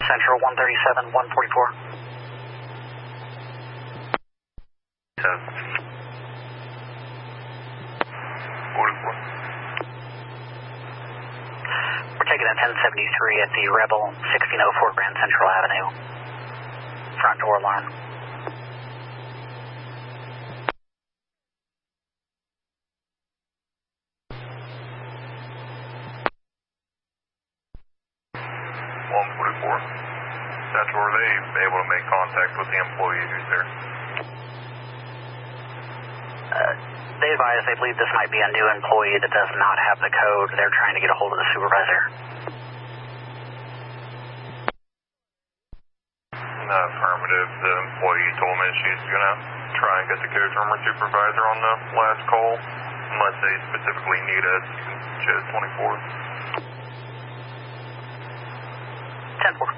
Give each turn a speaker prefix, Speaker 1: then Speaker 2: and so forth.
Speaker 1: Central 137, 144. We're taking a 1073 at the Rebel, 1604 Grand Central Avenue. Front door alarm.
Speaker 2: Central, are they able to make contact with the employee who's there?
Speaker 1: They advise they believe this might be a new employee that does not have the code. They're trying to get a hold of the supervisor.
Speaker 2: Affirmative. The employee told me she's going to try and get the code from her supervisor on the last call, unless they specifically need it. Just 24.
Speaker 1: 10-4.